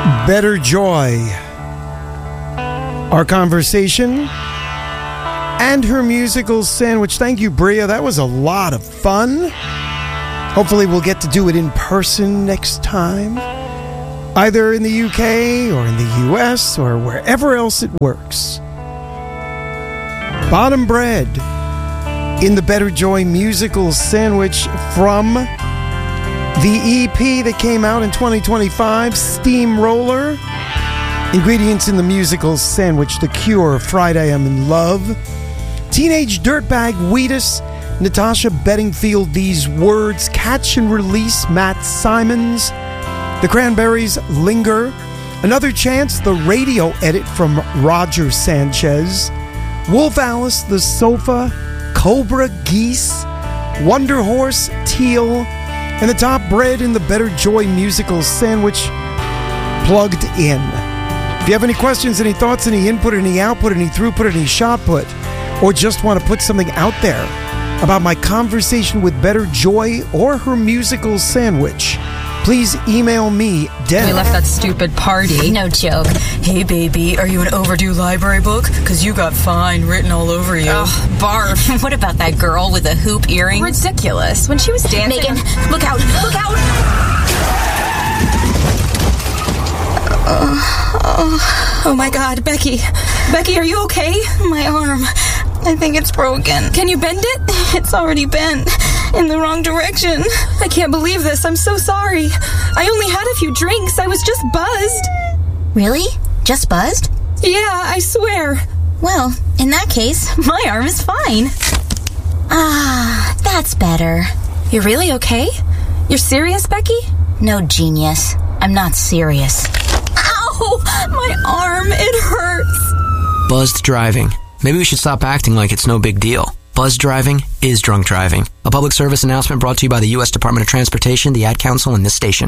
Better Joy. Our conversation and her musical sandwich. Thank you, Bria. That was a lot of fun. Hopefully we'll get to do it in person next time, either in the UK or in the US or wherever else it works. Bottom Bread in the Better Joy musical sandwich from the EP that came out in 2025, Steamroller. Ingredients in the musical sandwich: The Cure, Friday I'm in Love, Teenage Dirtbag, Wheatus, Natasha Bedingfield, These Words, Catch and Release, Matt Simons, The Cranberries, Linger, Another Chance, the radio edit from Roger Sanchez, Wolf Alice, The Sofa, Cobra, Geese, Wonder Horse, Teal, and the top bread in the Better Joy musical sandwich, Plugged In. If you have any questions, any thoughts, any input, any output, any throughput, any shot put, or just want to put something out there about my conversation with Better Joy or her musical sandwich, please email me, Deb. We left that stupid party. No joke. Hey, baby, are you an overdue library book? Because you got fine written all over you. Ugh, barf. What about that girl with the hoop earrings? Ridiculous. When she was dancing... Megan, look out! Look out! Oh my God, Becky. Becky, are you okay? My arm. I think it's broken. Can you bend it? It's already bent. In the wrong direction. I can't believe this. I'm so sorry. I only had a few drinks. I was just buzzed. Really? Just buzzed? Yeah, I swear. Well, in that case, my arm is fine. Ah, that's better. You're really okay? You're serious, Becky? No, genius. I'm not serious. Ow! My arm, it hurts. Buzzed driving. Maybe we should stop acting like it's no big deal. Buzzed driving is drunk driving. A public service announcement brought to you by the U.S. Department of Transportation, the Ad Council, and this station.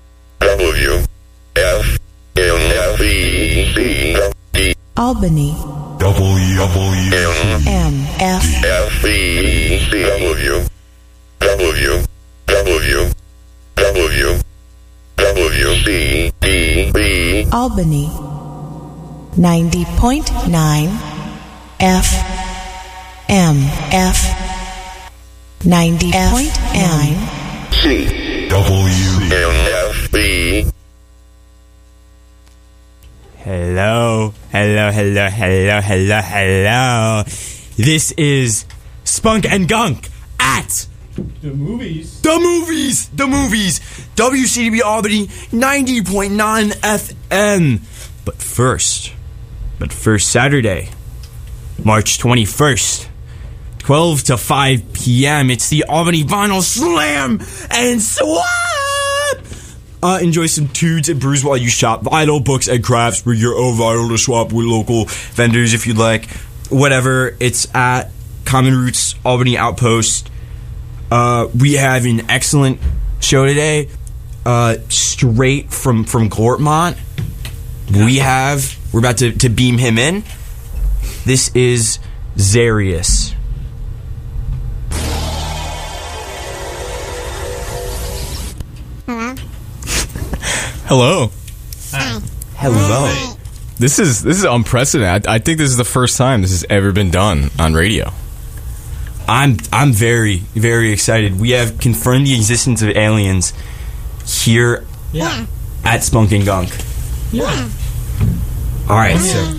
WFMFECD Albany WCDB Albany 90.9 FM 90.9 WNFB. Hello. This is Spunk and Gunk at The movies. WCDB Albany 90.9 FM. But first, Saturday, March 21st, 12 to 5 p.m., it's the Albany Vinyl Slam and Swap! Enjoy some tudes and brews while you shop vinyl, books, and crafts. Bring your own vinyl to swap with local vendors if you'd like. Whatever, it's at Common Roots Albany Outpost. We have an excellent show today, straight from Gortmont. We're about to beam him in. This is Zarius. Hello. Hello. This is unprecedented. I think this is the first time this has ever been done on radio. I'm very, very excited. We have confirmed the existence of aliens here at Spunk and Gunk. Yeah. All right, so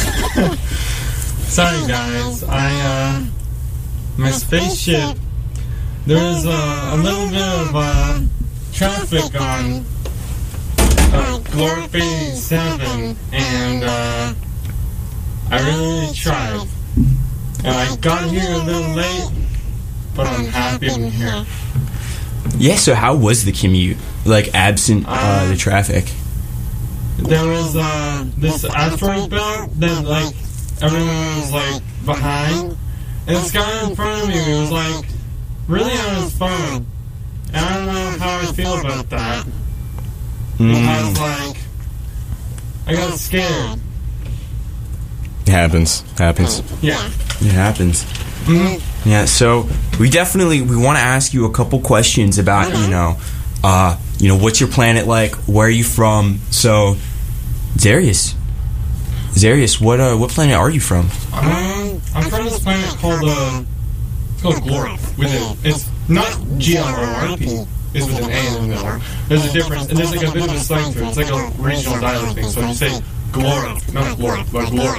Sorry, guys. My spaceship. There was a little bit of traffic on Glorp 87, and I really tried. And I got here a little late, but I'm happy I'm here. yeah. So how was the commute? Like absent the traffic. There was this asteroid belt that like everyone was like behind, and this guy in front of me was like really on his phone. And I don't know how I feel about that. Because like I got scared. It happens. Yeah. It happens. Yeah, so we want to ask you a couple questions about, what's your planet like? Where are you from? So, Zarius, what planet are you from? I'm from this planet called Glorp. It's not GLORP. It's with an A in the middle. There's a difference, and there's like a bit of a slang to it. It's like a regional dialect thing. So you say Glorp, not Glorp, but Glorp.